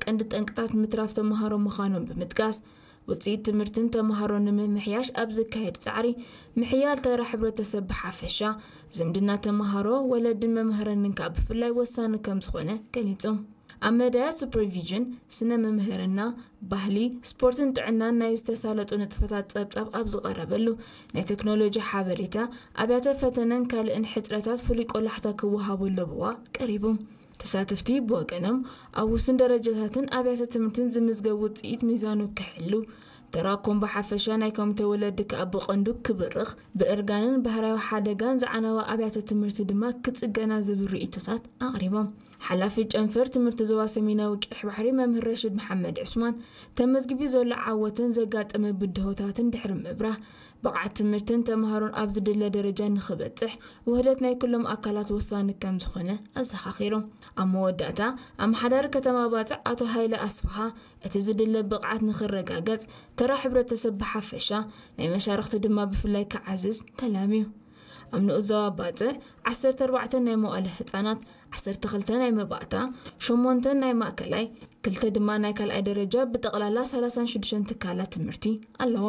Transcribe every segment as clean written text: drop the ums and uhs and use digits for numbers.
ቀንዲ ጠንቅታት ምትራፍ ተማሃሮ ምዃኖም ብምጥቃስ ውፅኢት ትምህርትን ተማሃሮን ንምምሕያሽ ኣብ ዝካየድ ጻዕሪ ምሕያል ተራ ሕብረተሰብ ብሓፈሻ ዝምድና ተማሃሮ ወለድን መምህራንን ካብ ብፍላይ ወሳኒ ከም ዝኾነ ገሊጹ ኣብ መዳያት ሱፐርቪዥን ስነ መምህርና ባህሊ ስፖርትን ጥዕናን ናይ ዝተሳለጡ ንጥፈታት ጸብጻብ ኣብ ዝቐረበሉ ናይ ቴክኖሎጂ ሓበሬታ ኣብያተ ፈተነን ካልእን ሕፅረታት ፍሉይ ቆላሕታ ክወሃበሉ ብዋ ቀሪቡ ተሳተፍቲ ብወገኖም ኣብ ውስን ደረጃታትን ኣብያተ ትምህርትን ዝምዝገቡ ውፅኢት ሚዛኑ ክሕሉ ተራኮም ብሓፈሻ ናይ ኮሚቴ ወለዲ ከኣብ ቀንዱ ክብርኽ ብእርጋንን ባህራዊ ሓደጋን ዝዓነወ ኣብያተ ትምህርቲ ድማ ክጽገና ዝብሩ ኢቶታት ኣቕሪቦም ሓላፊ ጨንፈር ትምህርቲ ዞባ ሰሜናዊ ቅሕ ባሕሪ መምህር ረሽድ መሐመድ ዑስማን ተመዝግቢ ዘሎ ዓወትን ዘጋጠመ ብድሆታትን ድሕሪ ምብራህ ብቕዓት ትምህርትን ተምሃሮን ኣብ ዝድለ ደረጃ ንኽበጽሕ ውህደት ናይ ኩሎም ኣካላት ወሳኒ ከም ዝኾነ ኣዘኻኺሮም ኣብ መወዳእታ ኣመሓዳሪ ከተማ ባፅዕ ኣቶ ሃይለ ኣስፋሃ እቲ ዝድለ ብቕዓት ንኽረጋገጽ ተራ ሕብረተሰብ ብሓፈሻ ናይ መሻርክቲ ድማ ብፍላይ ክዓዝዝ ተላምዩ ኣብ ንኡዞባ ባፅዕ 14 ናይ መዋእለ ህፃናት 12 ናይ መባእታ 8 ናይ ማእከላይ 2 ድማ ናይ ካልኣይ ደረጃ ብጠቕላላ 36 ትካላት ትምህርቲ ኣለዋ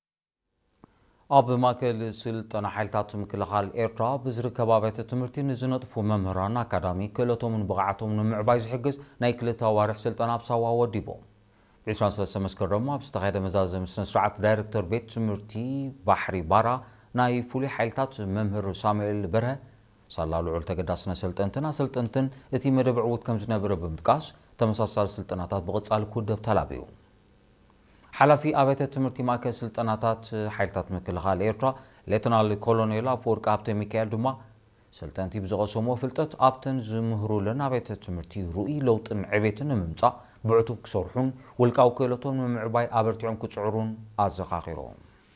ኣብ ማእከል ስልጠና ሓይልታት ምክልኻል ኤርትራ ብዝርከባ ቤተ ትምህርቲ ንዝነጥፉ መምህራን ኣካዳሚ ክእለቶምን ብቕዓቶምን ንምዕባይ ዝሕግዝ ናይ ክልተ ኣዋርሕ ስልጠና ኣብ ሳዋ ወዲቦም ብ23 መስከረም ኣብ ዝተኻየደ መዛዘም ስነ ስርዓት ዳይሬክተር ቤት ትምህርቲ ባሕሪ ባራ ናይ ፍሉይ ሓይልታት መምህር ሳሙኤል በርሀ ሳላ ልዑል ተገዳስነ ስልጠንትን ኣሰልጠንትን እቲ መደብ ዕዉት ከም ዝነበረ ብምጥቃስ ተመሳሳሊ ስልጠናታት ብቕጻሊ ክውደብ ተላብዩ ሓላፊ ኣብያተ ትምህርቲ ማእከል ስልጠናታት ሓይልታት ምክልኻል ኤርትራ ሌተናል ኮሎኔል ኣፈወርቂ ሃብተ ሚካኤል ድማ ሰልጠንቲ ብዝቐሰሞ ፍልጠት ኣብተን ዝምህሩለን ኣብያተ ትምህርቲ ርኡይ ለውጥን ዕቤትን ንምምጻእ ብዕቱብ ክሰርሑን ውልቃዊ ክእለቶም ንምዕባይ ኣበርቲዖም ክጽዕሩን ኣዘኻኺሮም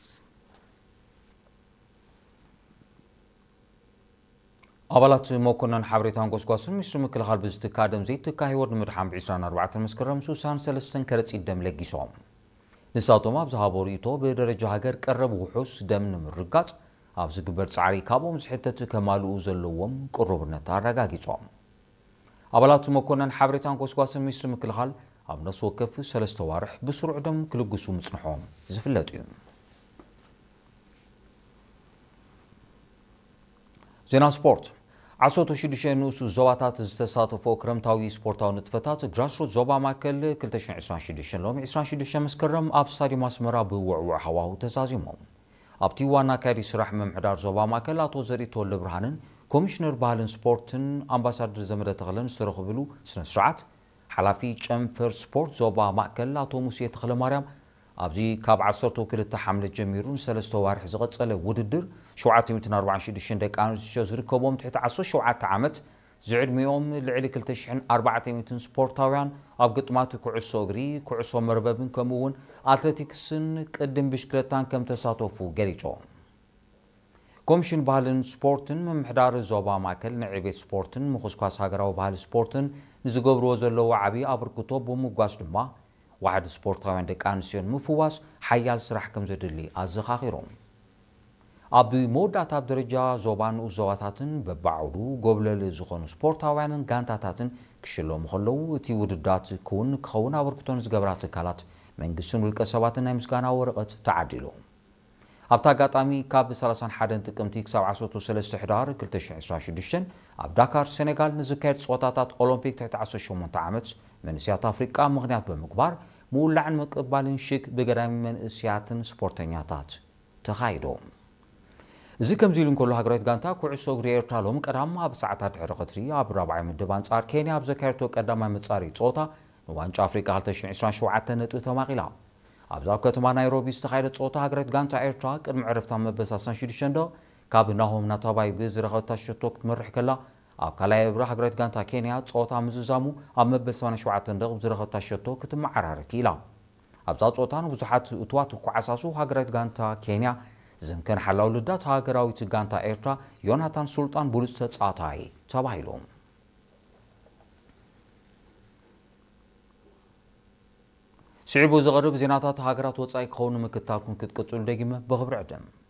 ኣባላት መኮነን ሓበሬታን ጎስጓስን ሚኒስትሪ ምክልኻል ብዝትካደም ዘይተካሂድ ንምድሓን ብ24 መስከረም 63 ከረጢት ደም ለጊሶም ንሳቶም ኣብ ዝሃቦ ርእይቶ ብደረጃ ሃገር ቀረብ ውሑስ ደም ንምርጋጽ ኣብ ዝግበር ጻዕሪ ካብኦም ዝሕተት ከማልኡ ዘለዎም ቅሩብነት ኣረጋጊጾም ኣባላት መኮነን ሓበሬታን ጎስጓስን ሚኒስትሪ ምክልኻል ኣብ ነፍሲ ወከፍ 3 ዋርሕ ብስሩዕ ደም ክልግሱ ምጽንሖም ዝፍለጥ እዩ ዜና ስፖርት 16 ንኡስ ዞባታት ዝተሳተፉ ክረምታዊ ስፖርታዊ ንጥፈታት ግራስሩት ዞባ ማእከል 2026 ሎሚ 26 መስከረም ኣብ ስታድየም ኣስመራ ብውዕውዕ ሃዋህው ተዛዚሞም ኣብቲ ዋና ካይዲ ስራሕ ምምሕዳር ዞባ ማእከል ኣቶ ዘሪቶ ወልደብርሃንን ኮሚሽነር ባህልን ስፖርትን ኣምባሳደር ዘመደ ተኽለን ዝተረኽብሉ ስነ ስርዓት ሓላፊ ጨንፈር ስፖርት ዞባ ማእከል ኣቶ ሙሴ ተኽለማርያም ኣብዚ ካብ 12 ሓምለ ጀሚሩ ን3 ዋርሕ ዝቐጸለ ውድድር 746 ደቂ ኣንስትዮ ዝርከቦም ትሕቲ 17 ዓመት ዝዕድሚኦም ልዕሊ 2400 ስፖርታውያን ኣብ ግጥማት ኩዕሶ እግሪ ኩዕሶ መርበብን ከምኡውን ኣትሌቲክስን ቅድም ብሽክለታን ከም ተሳተፉ ገሊጾም ኮሚሽን ባህልን ስፖርትን ምምሕዳር ዞባ ማእከል ንዕቤት ስፖርትን ምኹስኳስ ሃገራዊ ባህሊ ስፖርትን ንዝገብርዎ ዘለዎ ዓብዪ ኣበርክቶ ብምጓስ ድማ ዋሕዲ ስፖርታውያን ደቂ ኣንስትዮን ምፍዋስ ሓያል ስራሕ ከም ዘድሊ ኣዘኻኺሮም ኣብ መወዳእታ ኣብ ደረጃ ዞባን ዞባታትን በባዕሉ ጎብለል ዝኾኑ ስፖርታውያንን ጋንታታትን ክሽለሙ ከለዉ እቲ ውድዳት ክኸውን ኣበርክቶን ዝገብራ ትካላት መንግስትን ውልቀ ሰባትን ናይ ምስጋና ወረቐት ተዓዲሉ ኣብታ ኣጋጣሚ ካብ 31 ጥቅምቲ ክሳብ 13 ሕዳር 2026 ኣብ ዳካር ሴኔጋል ንዝካየድ ፀወታታት ኦሎምፒክ ትሕቲ 18 ዓመት መንእስያት ኣፍሪቃ ምክንያት ብምግባር ምውላዕን ምቅባልን ሽግ ብገዳሚ መንእስያትን ስፖርተኛታት ተኻይዶም እዚ ከምዚ ኢሉ እንከሎ ሃገራዊት ጋንታ ኩዕሶ እግሪ ኤርትራ ሎሚ ቀዳማ ኣብ ሰዓታት ድሕሪ ቀትሪ ኣብ 4ይ ምድብ ኣንጻር ኬንያ ኣብ ዘካየደቶ ቀዳማይ መጻሪ ፀወታ ንዋንጫ ኣፍሪቃ 2027 ነጥቢ ተማቒላ ኣብዛ ከተማ ናይሮቢ ዝተኻየደ ፀወታ ሃገራዊት ጋንታ ኤርትራ ቅድሚ ዕረፍታ መበል 36 ካብ ናሆም ናታባይ ብዝረኸበታ ሸቶ ክትመርሕ ከላ ኣብ ካልኣይ እብሪ ሃገራዊት ጋንታ ኬንያ ፀወታ ምዝዛሙ ኣብ መበል 87 ደቂቕ ዝረኸበታ ሸቶ ክትመዓራረኪ ኢላ ኣብዛ ፀወታ ንብዙሓት እትዋት ክዓሳሱ ሃገራዊት ጋንታ ኬንያ ዝምከን ሓላዊ ልዳት ሃገራዊት ጋንታ ኤርትራ ዮናታን ሱልጣን ብሉፅ ተጻዋታይ ተባሂሎም ስዒቡ ዝቐርብ ዜናታት ሃገራት ወጻኢ ክኸውን ምክትታልኩም ክትቅጽሉ ደጊመ ብኽብሪ ዕድም